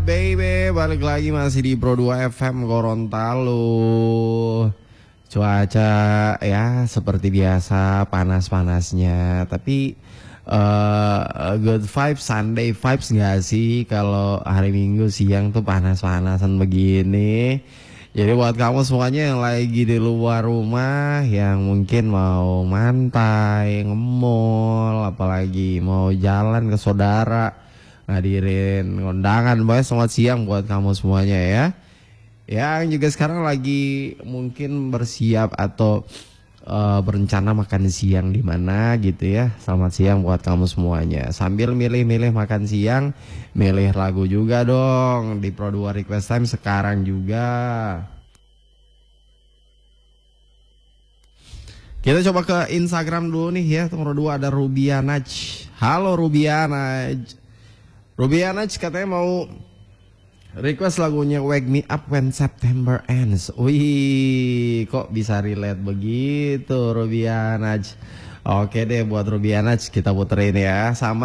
baby, balik lagi masih di Pro 2 FM Gorontalo. Cuaca ya seperti biasa panas-panasnya, tapi good vibes, Sunday vibes nggak sih kalau hari Minggu siang tuh panas-panasan begini. Jadi buat kamu semuanya yang lagi di luar rumah, yang mungkin mau mantai, nge-mall, apalagi mau jalan ke saudara, ngadirin undangan, boy, selamat siang buat kamu semuanya ya. Yang juga sekarang lagi mungkin bersiap atau berencana makan siang di mana gitu ya. Selamat siang buat kamu semuanya. Sambil milih-milih makan siang, milih lagu juga dong di Pro 2 Request Time sekarang juga. Kita coba ke Instagram dulu nih ya. Nomor 2 ada Rubianaj. Halo Rubianaj. Rubianaj katanya mau request lagunya Wake Me Up When September Ends. Wih, kok bisa relate begitu Rubianaj. Oke deh, buat Rubianaj kita puterin ya. Sama